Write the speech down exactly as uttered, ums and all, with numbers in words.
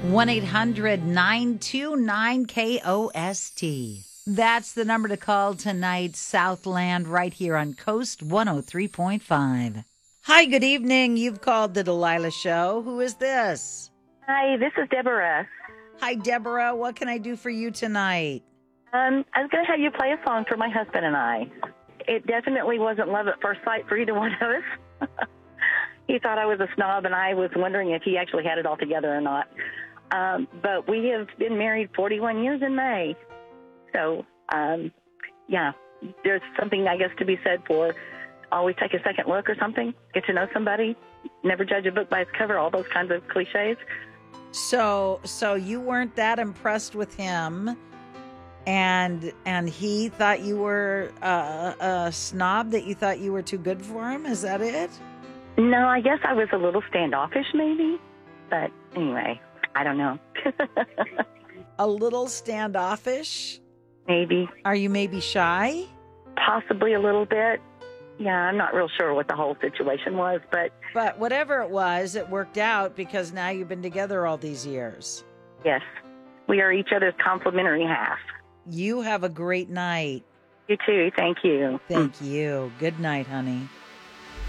one eight hundred nine two nine K O S T. That's the number to call tonight, Southland, right here on Coast one oh three point five. Hi, good evening. You've called the Delilah Show. Who is this? Hi, this is Deborah. Hi, Deborah. What can I do for you tonight? Um, I was going to have you play a song for my husband and I. It definitely wasn't love at first sight for either one of us. He thought I was a snob, and I was wondering if he actually had it all together or not. Um, but we have been married forty-one years in May. So, um, yeah, there's something, I guess, to be said for always take a second look or something, get to know somebody, never judge a book by its cover, all those kinds of cliches. So, so you weren't that impressed with him, and and he thought you were uh, a snob, that you thought you were too good for him? Is that it? No, I guess I was a little standoffish maybe, but anyway, I don't know. A little standoffish? Maybe. Are you maybe shy? Possibly a little bit. Yeah, I'm not real sure what the whole situation was, but... But whatever it was, it worked out because now you've been together all these years. Yes. We are each other's complimentary half. You have a great night. You too. Thank you. Thank mm. you. Good night, honey.